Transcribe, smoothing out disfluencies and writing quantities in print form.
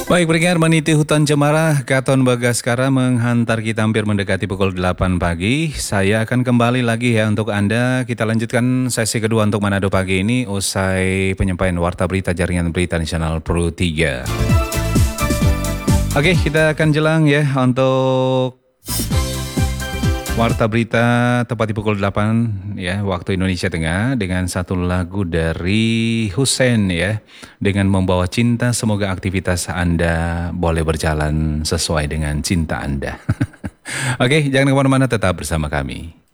Baik, pendengar, meniti hutan cemara, Katon Bagaskara menghantar kita hampir mendekati pukul 8 pagi. Saya akan kembali lagi ya untuk Anda. Kita lanjutkan sesi kedua untuk Manado pagi ini usai penyampaian Warta Berita Jaringan Berita Nasional Pro 3. Oke, kita akan jelang ya untuk Warta Berita tepat di pukul 8 ya waktu Indonesia Tengah dengan satu lagu dari Hussein ya dengan Membawa Cinta. Semoga aktivitas Anda boleh berjalan sesuai dengan cinta Anda. Oke, jangan kemana-mana, tetap bersama kami.